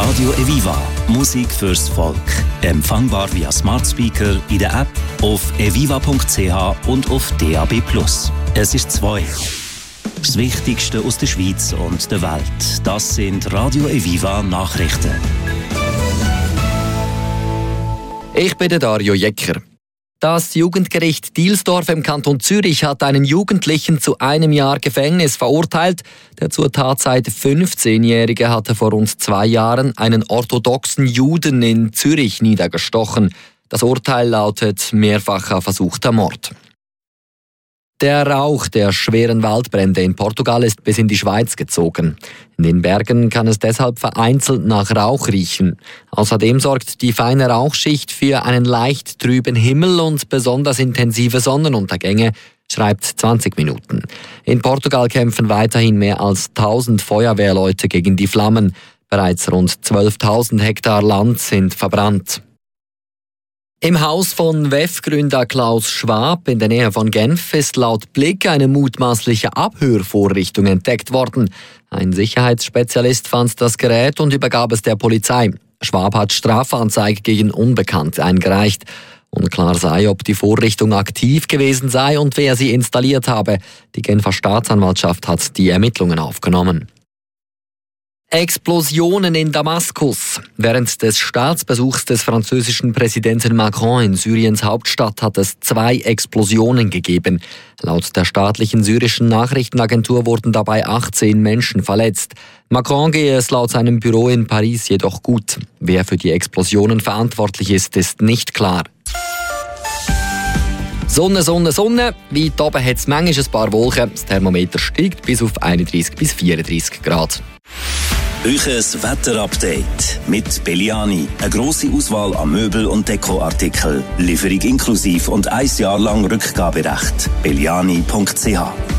Radio Eviva. Musik fürs Volk. Empfangbar via Smart Speaker, in der App, auf eviva.ch und auf DAB+. Es ist 2. Das Wichtigste aus der Schweiz und der Welt. Das sind Radio Eviva Nachrichten. Ich bin der Dario Jecker. Das Jugendgericht Dielsdorf im Kanton Zürich hat einen Jugendlichen zu 1 Jahr Gefängnis verurteilt. Der zur Tatzeit 15-Jährige hatte vor rund 2 Jahren einen orthodoxen Juden in Zürich niedergestochen. Das Urteil lautet mehrfacher versuchter Mord. Der Rauch der schweren Waldbrände in Portugal ist bis in die Schweiz gezogen. In den Bergen kann es deshalb vereinzelt nach Rauch riechen. Außerdem sorgt die feine Rauchschicht für einen leicht trüben Himmel und besonders intensive Sonnenuntergänge, schreibt 20 Minuten. In Portugal kämpfen weiterhin mehr als 1000 Feuerwehrleute gegen die Flammen. Bereits rund 12.000 Hektar Land sind verbrannt. Im Haus von WEF-Gründer Klaus Schwab in der Nähe von Genf ist laut Blick eine mutmaßliche Abhörvorrichtung entdeckt worden. Ein Sicherheitsspezialist fand das Gerät und übergab es der Polizei. Schwab hat Strafanzeige gegen Unbekannt eingereicht. Unklar sei, ob die Vorrichtung aktiv gewesen sei und wer sie installiert habe. Die Genfer Staatsanwaltschaft hat die Ermittlungen aufgenommen. Explosionen in Damaskus. Während des Staatsbesuchs des französischen Präsidenten Macron in Syriens Hauptstadt hat es 2 Explosionen gegeben. Laut der staatlichen syrischen Nachrichtenagentur wurden dabei 18 Menschen verletzt. Macron gehe es laut seinem Büro in Paris jedoch gut. Wer für die Explosionen verantwortlich ist, ist nicht klar. Sonne, Sonne, Sonne. Weit oben hat es manchmal ein paar Wolken. Das Thermometer steigt bis auf 31 bis 34 Grad. Euches Wetterupdate mit Belliani. Eine grosse Auswahl an Möbel- und Dekoartikeln. Lieferung inklusiv und 1 Jahr lang Rückgaberecht. Belliani.ch